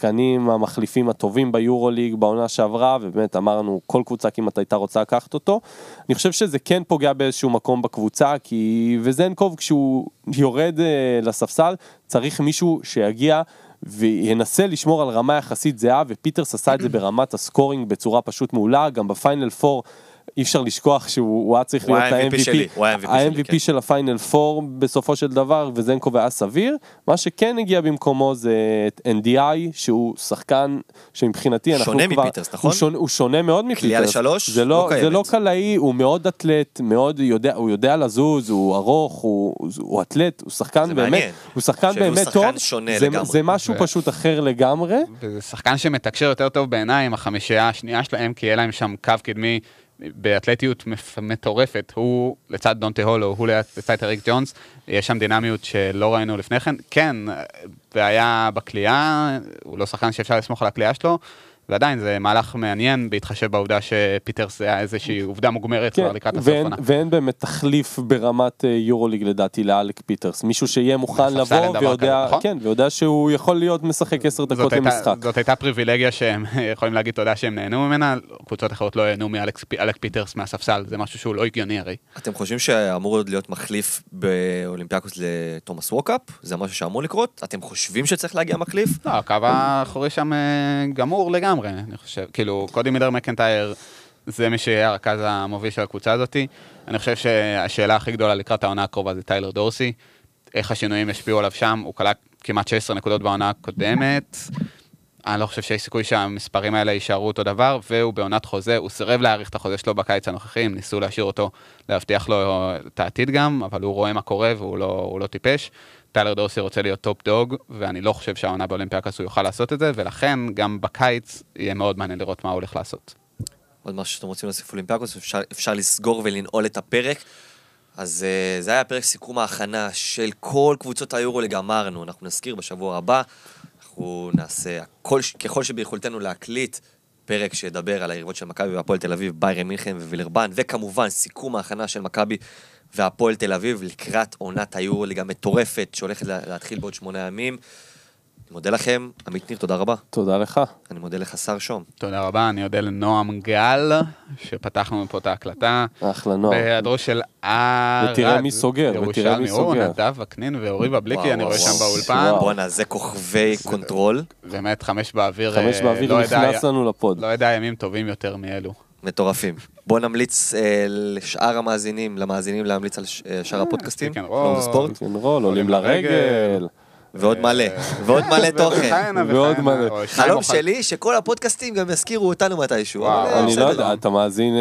השחקנים המחליפים הטובים ביורוליג בעונה שעברה, ובאמת אמרנו, כל קבוצה כמעט הייתה רוצה לקחת אותו. אני חושב שזה כן פוגע באיזשהו מקום בקבוצה, כי וזנקוב כשהוא יורד לספסל, צריך מישהו שיגיע וינסה לשמור על רמה יחסית זהה, ופיטרס עשה את זה ברמת הסקורינג בצורה פשוט מעולה, גם בפיינל 4, אי אפשר לשכוח שהוא היה צריך להיות ה-MVP של הפיינל 4 בסופו של דבר, וזנקוב היה סביר. מה שכן הגיע במקומו זה את NDI, שהוא שחקן שמבחינתי שונה מפיטרס, נכון? הוא שונה מאוד מפיטרס. קליעה לשלוש? זה לא קלעי, הוא מאוד אתלט, הוא יודע לזוז, הוא ארוך, הוא אתלט, הוא שחקן באמת, הוא שחקן באמת טוב. זה משהו פשוט אחר לגמרי. וזה שחקן שמתקשר יותר טוב בעיניי עם החמישייה השנייה שלהם, כי יהיה להם שם קו קדמי באתלטיות מטורפת, הוא לצד דונטה הולו, הוא לצד אריק ג'ונס, יש שם דינמיות שלא ראינו לפני כן, כן, והיה בקליעה, הוא לא שחקן שאפשר לסמוך על הקליעה שלו, ועדיין זה מהלך מעניין, בהתחשב בעובדה שפיטרס זה היה איזושהי עובדה מוגמרת כבר לקראת הסוף עונה. ואין באמת תחליף ברמת יורוליג לדעתי לאלק פיטרס, מישהו שיהיה מוכן לבוא ויודע שהוא יכול להיות משחק 10 דקות למשחק. זאת הייתה פריבילגיה שהם יכולים להגיד תודה שהם נהנו ממנה, קבוצות אחרות לא נהנו מאלק פיטרס מהספסל, זה משהו שהוא לא הגיוני הרי. אתם חושבים שאמור להיות מחליף באולימפיאקוס לתומאס ווקאפ? זה משהו שאמור לקרות? אתם חושבים שצריך להגיע מחליף? לא, הקו האחורי שם גמור לגמרי. אני חושב, כאילו, קודי מילר מקנטייר זה מי שיהיה הרכז המוביל של הקבוצה הזאת. אני חושב שהשאלה הכי גדולה לקראת העונה הקרובה זה טיילר דורסי. איך השינויים ישפיעו עליו שם? הוא קלע כמעט 16 נקודות בעונה הקודמת. אני לא חושב שיש סיכוי שהמספרים האלה יישארו אותו דבר, והוא בעונת חוזה, הוא סירב להאריך את החוזה שלו בקיץ הנוכחי, ניסו להשאיר אותו, להבטיח לו את העתיד גם, אבל הוא רואה מה קורה והוא לא טיפש. טיילר דורסי רוצה להיות טופ דוג, ואני לא חושב שהעונה באולימפיאקוס הוא יוכל לעשות את זה, ולכן גם בקיץ יהיה מאוד מעניין לראות מה הוא הולך לעשות. עוד משהו שאתם רוצים להוסיף אולימפיאקוס, אפשר לסגור ולנעול את הפרק. אז זה היה פרק סיכום ההכנה של כל קבוצות היורוליג, אמרנו, אנחנו נזכיר בשבוע הבא, אנחנו נעשה ככל שביכולתנו להקליט פרק שידבר על היריבות של מכבי והפועל תל אביב, ביירן מינכן ווילרבן, וכמובן סיכום ההכנה של מכבי והפועל תל אביב לקראת עונת היורוליג המטורפת שהולכת להתחיל בעוד 8 ימים. אני מודה לכם, עמית ניר, תודה רבה. תודה לך. אני מודה לך, שר שום. תודה רבה, אני מודה לנועם גל, שפתחנו פה את ההקלטה. אחלה נועם. בהיעדרו של ותראה מי סוגר, נדב וקנין ואורי בבליקי, אני רואה שם באולפן. בואנה, זה כוכבי קונטרול. באמת, 5 באוויר. 5 באוויר נכנס לנו לפוד. לא יודע ימים טובים יותר מאלו. מטורפים. בוא נמליץ לשאר המאזינים, להמליץ על שאר הפודקאסטים. רול, עולים לרגל. ועוד מלא תוכן. ועוד מלא. חלום שלי שכל הפודקאסטים גם יזכירו אותנו מתישהו. אני לא יודע, אתה מאזין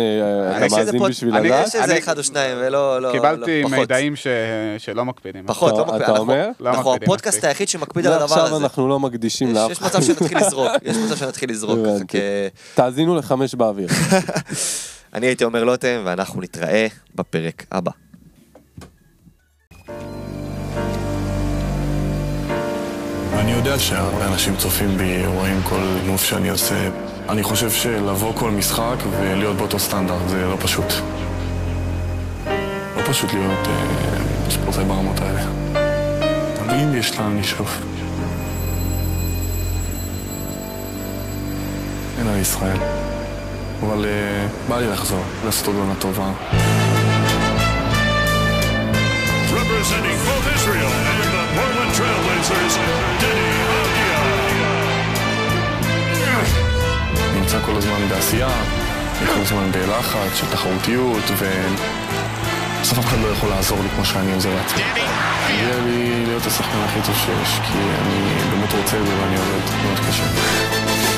בשביל לדעת? אני חושב שזה 1 או 2 ולא... קיבלתי מידעים שלא מקפידים. פחות, לא מקפידים. אתה אומר? אנחנו הפודקאסט היחיד שמקפיד על הדבר הזה. עכשיו אנחנו לא מקדישים לאף. יש מצב שנתחיל לזרוק. תאזינו ל5 באוויר. אני הייתי אומר לוטם, ואנחנו נתראה בפרק הבא. אני יודע שהרבה אנשים צופים בי, רואים כל מוף שאני עושה. אני חושב שלבוא כל משחק ולהיות באותו סטנדרט זה לא פשוט. לא פשוט להיות ספורטאי ברמות האלה. אבל אם יש לאן לשאוף. אין על ישראל. אבל בא לי לחזור, לעשות עוד עונה טובה. Representing both Israel and the Portland Trailblazers, Deni Avdija. נמצא כל הזמן בעשייה, כל הזמן בלחץ של תחרותיות, ובסוף אף אחד לא יכול לעזור לי כמו שאני עוזר לעצמי. הגיע לי להיות השחקן הכי טוב שיש, כי אני באמת רוצה את זה ואני עובד מאוד קשה.